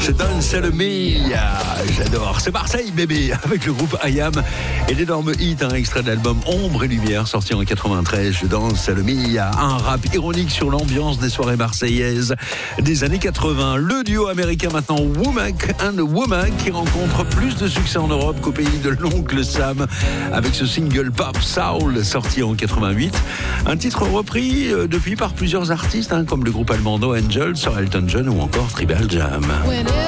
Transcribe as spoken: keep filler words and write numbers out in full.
Je danse le Mia. J'adore. C'est Marseille, bébé, avec le groupe I A M et l'énorme hit, un extrait de l'album Ombre et Lumière, sorti en quatre-vingt-treize. Je danse le Mia. Un rap ironique sur l'ambiance des soirées marseillaises des années quatre-vingts. Le duo américain maintenant, Womack and Womack, qui rencontre plus de succès en Europe qu'au pays de l'oncle Sam, avec ce single Pop Soul, sorti en quatre-vingt-huit. Un titre repris depuis par plusieurs artistes, hein, comme le groupe allemand No Angels, Elton John ou encore Tribal Jam.